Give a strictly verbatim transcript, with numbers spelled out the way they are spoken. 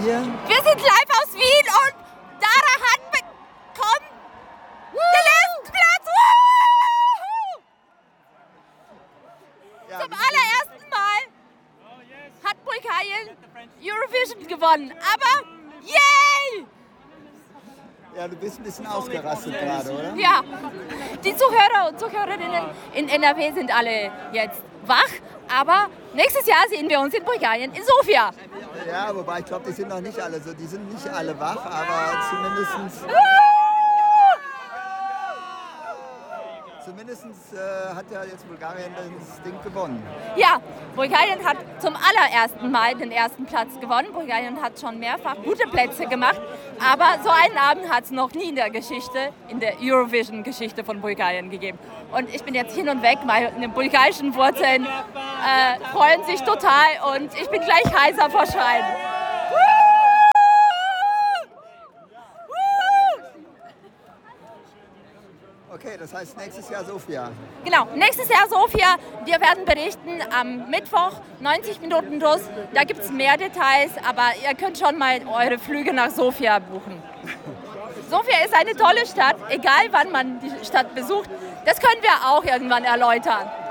hier? Wir sind live aus Wien und Dara hat bekommen den ersten Platz. Woo! Ja, Zum allerersten Mal hat Bulgarien Eurovision gewonnen. Aber yay! ja, du bist ein bisschen ausgerastet gerade, oder? Ja, die Zuhörer und Zuhörerinnen in N R W sind alle jetzt wach. Aber nächstes Jahr sehen wir uns in Bulgarien, in Sofia. Ja, wobei ich glaube, die sind noch nicht alle so. Die sind nicht alle wach, aber zumindest. Zumindest äh, hat ja jetzt Bulgarien das Ding gewonnen. Ja, Bulgarien hat zum allerersten Mal den ersten Platz gewonnen. Bulgarien hat schon mehrfach gute Plätze gemacht, aber so einen Abend hat es noch nie in der Geschichte, in der Eurovision-Geschichte von Bulgarien gegeben. Und ich bin jetzt hin und weg, meine bulgarischen Wurzeln äh, freuen sich total und ich bin gleich heiser vor Schreien. Okay, das heißt nächstes Jahr Sofia. Genau, nächstes Jahr Sofia. Wir werden berichten am Mittwoch, neunzig Minuten Schluss. Da gibt es mehr Details, aber ihr könnt schon mal eure Flüge nach Sofia buchen. Sofia ist eine tolle Stadt, egal wann man die Stadt besucht. Das können wir auch irgendwann erläutern.